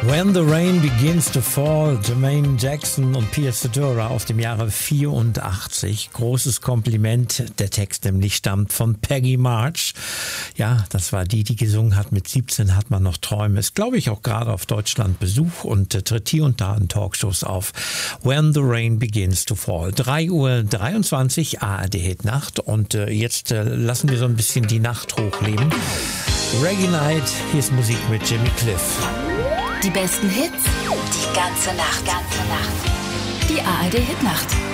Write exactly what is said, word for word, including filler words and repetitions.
When the Rain Begins to Fall, Jermaine Jackson und Pia Zadora aus dem Jahre vierundachtzig. Großes Kompliment. Der Text nämlich stammt von Peggy March. Ja, das war die, die gesungen hat. Mit siebzehn hat man noch Träume. Ist, glaube ich, auch gerade auf Deutschland Besuch und äh, tritt hier und da in Talkshows auf. When the Rain Begins to Fall. drei Uhr dreiundzwanzig, A R D Hit Nacht. Und äh, jetzt äh, lassen wir so ein bisschen die Nacht hochleben. Reggae Night, hier ist Musik mit Jimmy Cliff. Die besten Hits, die ganze Nacht, ganze Nacht. Die A R D Hitnacht.